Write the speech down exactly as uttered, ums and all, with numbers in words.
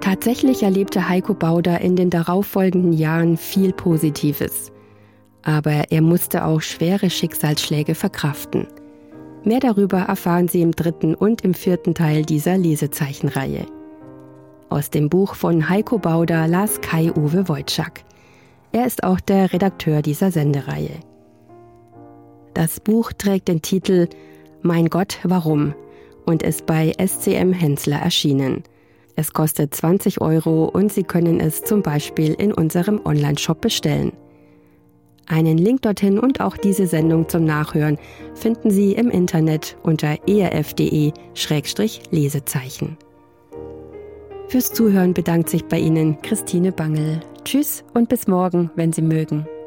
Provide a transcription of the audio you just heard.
Tatsächlich erlebte Heiko Bauder in den darauffolgenden Jahren viel Positives. Aber er musste auch schwere Schicksalsschläge verkraften. Mehr darüber erfahren Sie im dritten und im vierten Teil dieser Lesezeichenreihe. Aus dem Buch von Heiko Bauder las Kai-Uwe Wojczak. Er ist auch der Redakteur dieser Sendereihe. Das Buch trägt den Titel »Mein Gott, warum?« und ist bei S C M Hensler erschienen. Es kostet zwanzig Euro und Sie können es zum Beispiel in unserem Onlineshop bestellen. Einen Link dorthin und auch diese Sendung zum Nachhören finden Sie im Internet unter e r f punkt d e Schrägstrich Lesezeichen. Fürs Zuhören bedankt sich bei Ihnen Christine Bangel. Tschüss und bis morgen, wenn Sie mögen.